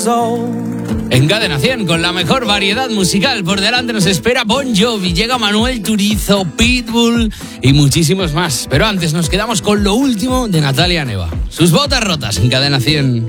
En Cadena 100, con la mejor variedad musical, por delante nos espera Bon Jovi, llega Manuel Turizo, Pitbull y muchísimos más. Pero antes nos quedamos con lo último de Natalia Neva. Sus botas rotas en Cadena 100.